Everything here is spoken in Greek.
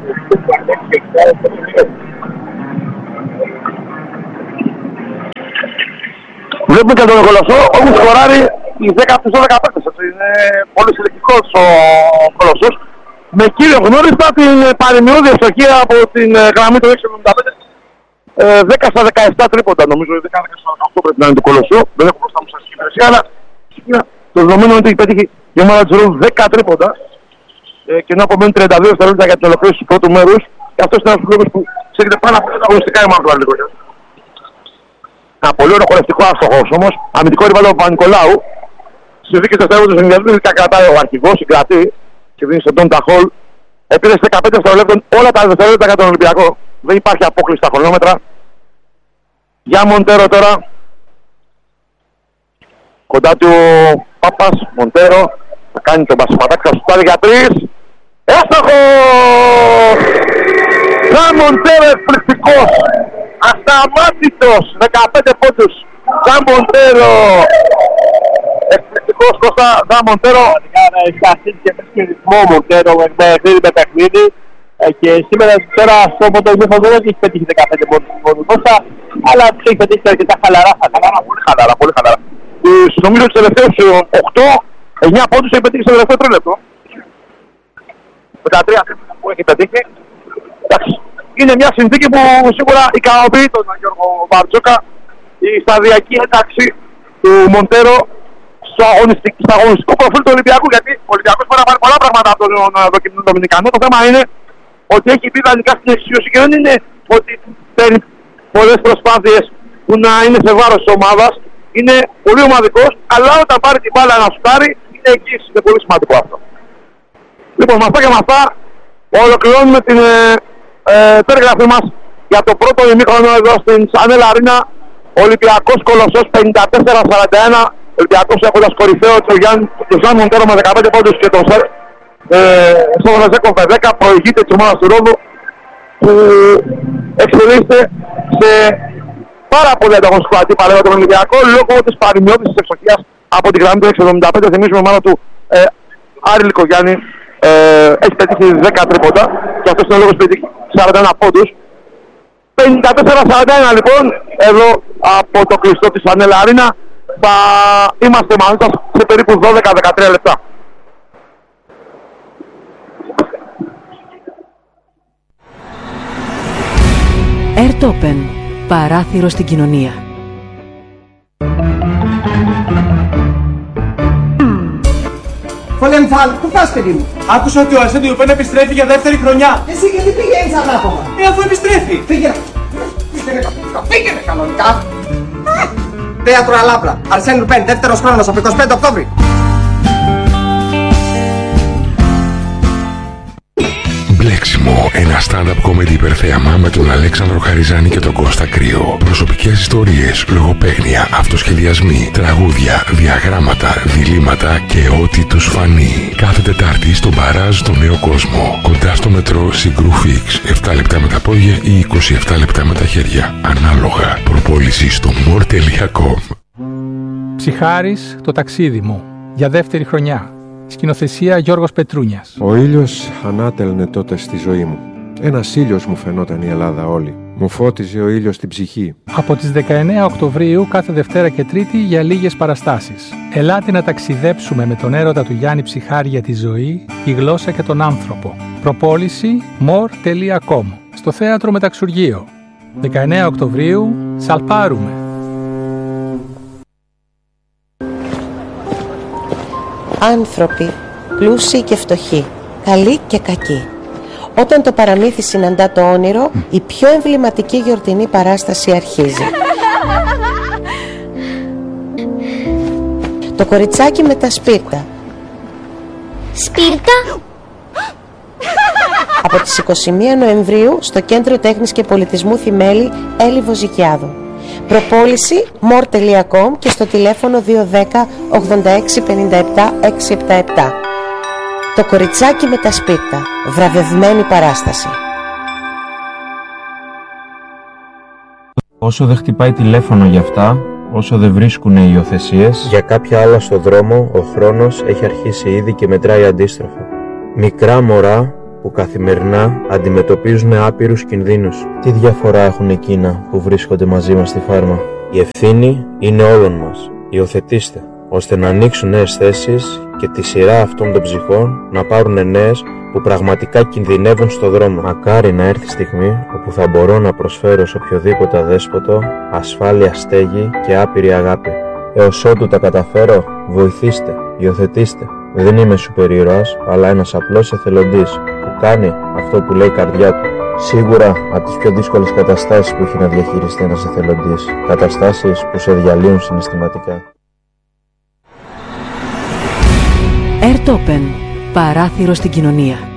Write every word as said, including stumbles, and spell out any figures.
Βλέπουμε και τον Κολοσσό, όμως σκοράρει οι δέκα από τους δώδεκα παίκτες. Είναι πολύ συλλεκτικός ο Κολοσσός. Με κύριο γνώριστα την παρημιώδη ευστοχία από την γραμμή του έξι εβδομήντα πέντε. δέκα στα δεκαεπτά τρίποντα, νομίζω δέκα στα δεκαοκτώ πρέπει να είναι το Κολοσσό. Δεν έχω μπροστά μου σας υπηρεσία, αλλά το δεδομένο είναι ότι πέτυχε η ομάδα της Ρόδου δέκα τρίποντα. Και ενώ απομένουν τριάντα δύο δευτερόλεπτα για την ολοκλήρωση του πρώτου μέρους. Και αυτός είναι ένας λόγος που ξέρετε πάνω από τα αγωνιστικά η ομάδα του Βαρδίκος. Ένα πολύ ωραίο χορευτικό άστοχος όμως, αμυντικό ριβάλο του Παπα-Νικολάου. Στις δίκες δευτερόλεπτων του ενδιασμού, ειδικά κρατάει ο αρχηγός, συγκρατεί και δίνει στον Τόντα Χολ. Επήρε δεκαπέντε δευτερόλεπτων όλα τα δευτερόλεπτα για τον Ολυμπιακό. Δεν υπάρχει απόκληση στα χρονόμετρα. Για Μοντέρο τώρα. Κοντά του Πάπας, Μοντέρο. Θα κάνει τον Πασπατάκη, θα σου πάρει για τρεις. Έστοχος! Ζαν Μοντέρο εκπληκτικός. Ασταμάτητος. δεκαπέντε πόντους. Ζαν Μοντέρο. Εκπληκτικός Κώστα, Ζαν Μοντέρο. Έχει αρχίσει και πέσει και ρυθμό Μοντέρο με παιχνίδι με παιχνίδι. Και σήμερα τώρα στο Μοντέρο δεν έχει πετύχει δεκαπέντε πόντους Κώστα, αλλά τους έχει πετύχει αρκετά χαλαρά. Χαλαρά, πολύ χαλαρά, πολύ χαλαρά. Νομίζω ότι τους τελευταίους οκτώ εννιά πόντους έχει πετύχει στο τελευταίο τρίλεπτο. δεκατρία που έχει πετύχει. Εντάξει, είναι μια συνθήκη που σίγουρα ικανοποιεί τον Γιώργο Μπαρτζόκα. Η σταδιακή ένταξη του Μοντέρο στο αγωνιστικό, στο αγωνιστικό προφίλ του Ολυμπιακού. Γιατί ο Ολυμπιακός μπορεί να πάρει πολλά πράγματα από τον δοκιμινό Δομινικανό. Το θέμα είναι ότι έχει μπει δανεικά στην εξίσωση και δεν είναι ότι παίρνει πολλές προσπάθειες που να είναι σε βάρος της ομάδας. Είναι πολύ ομαδικός, αλλά όταν πάρει την μπάλα να σουτάρει, είναι εκεί. Είναι πολύ σημαντικό αυτό. Λοιπόν, με αυτά και με αυτά, ολοκληρώνουμε την ε, ε, περιγραφή μας για το πρώτο ημίχρονο εδώ στην Σανέλ Αρίνα. Ολυμπιακός Κολοσσός πενήντα τέσσερα σαράντα ένα. Ολυμπιακός έχοντας κορυφαίο τον Ζαν Μοντέρο με δεκαπέντε πόντους και τον Σοβονεζέκο με δέκα. Προηγείται της ομάδας του Ρόδου που εξελίσσεται σε πάρα πολύ ανταγωνιστικό αντίπαλο για τον Ολυμπιακό λόγω της παρημιώδης της ευστοχίας από την γραμμή του έξι εβδομήντα πέντε. Θυμίζουμε ομάδα του ε, Άρη Λικογιάννη ε, έχει πετύχει δέκα τρίποντα και αυτός είναι ο λόγος που πετύχει σαράντα ένα πόντους. πενήντα τέσσερα σαράντα ένα λοιπόν εδώ από το κλειστό της Σανέλ Αρίνα. Θα είμαστε μαζί σας σε περίπου δώδεκα με δεκατρία λεπτά. Airtopen. Παράθυρο στην κοινωνία. Φολεμφάλ, πού πας παιδί μου? Άκουσα ότι ο Αρσένη Λουπέν επιστρέφει για δεύτερη χρονιά. Εσύ γιατί πηγαίνεις ανάποδα? Ε, αφού επιστρέφει. Πήγαινε. Πήγαινε κανονικά. Θέατρο Αλάμπρα. Αρσένη Λουπέν, δεύτερος χρόνος από εικοστή πέμπτη Οκτώβρη. Μπλέξιμο, ένα stand-up comedy υπερθέαμα με τον Αλέξανδρο Χαριζάνη και τον Κώστα Κρύο. Προσωπικές ιστορίες, λογοπαίγνια, αυτοσχεδιασμοί, τραγούδια, διαγράμματα, διλήμματα και ό,τι τους φανεί. Κάθε Τετάρτη στον Μπαράζ στο Νέο Κόσμο. Κοντά στο μετρό Συγκρού Φίξ. επτά λεπτά με τα πόδια ή είκοσι επτά λεπτά με τα χέρια. Ανάλογα. Προπόληση στο more τελεία com. Ψυχάρης, το ταξίδι μου. Για δεύτερη χρονιά. Σκηνοθεσία Γιώργος Πετρούνιας. Ο ήλιος ανάτελνε τότε στη ζωή μου. Ένας ήλιος μου φαινόταν η Ελλάδα όλη. Μου φώτιζε ο ήλιος την ψυχή. Από τις δεκαεννέα Οκτωβρίου κάθε Δευτέρα και Τρίτη για λίγες παραστάσεις. Ελάτε να ταξιδέψουμε με τον έρωτα του Γιάννη Ψυχάρη για τη ζωή, τη γλώσσα και τον άνθρωπο. Προπόληση more τελεία com. Στο Θέατρο Μεταξουργείο. δεκαεννέα Οκτωβρίου, σαλπάρουμε. Άνθρωποι, πλούσιοι και φτωχοί, καλοί και κακοί. Όταν το παραμύθι συναντά το όνειρο, η πιο εμβληματική γιορτινή παράσταση αρχίζει. Το κοριτσάκι με τα σπίρτα. Σπίρτα? Από τις είκοσι μία Νοεμβρίου στο Κέντρο Τέχνης και Πολιτισμού Θημέλη, Έλλη Βοζικιάδου. Προπόληση more τελεία com και στο τηλέφωνο δύο ένα μηδέν ογδόντα έξι πενήντα επτά εξακόσια εβδομήντα επτά. Το κοριτσάκι με τα σπίρτα. Βραβευμένη παράσταση. Όσο δεν χτυπάει τηλέφωνο για αυτά, όσο δεν βρίσκουνε υιοθεσίες, για κάποια άλλα στο δρόμο ο χρόνος έχει αρχίσει ήδη και μετράει αντίστροφα. Μικρά μωρά που καθημερινά αντιμετωπίζουν άπειρους κινδύνους. Τι διαφορά έχουν εκείνα που βρίσκονται μαζί μας στη φάρμα? Η ευθύνη είναι όλων μας. Υιοθετήστε, ώστε να ανοίξουν νέες θέσεις και τη σειρά αυτών των ψυχών να πάρουν νέες που πραγματικά κινδυνεύουν στο δρόμο. Μακάρι να έρθει η στιγμή όπου θα μπορώ να προσφέρω σε οποιοδήποτε αδέσποτο ασφάλεια, στέγη και άπειρη αγάπη. Έως ότου τα καταφέρω, βοηθήστε, υιοθετήστε. Δεν είμαι σούπερ ήρωας, αλλά ένας απλός εθελοντής που κάνει αυτό που λέει η καρδιά του. Σίγουρα από τις πιο δύσκολες καταστάσεις που έχει να διαχειριστεί ένας εθελοντής. Καταστάσεις που σε διαλύουν συναισθηματικά. Airtopen. Παράθυρο στην κοινωνία.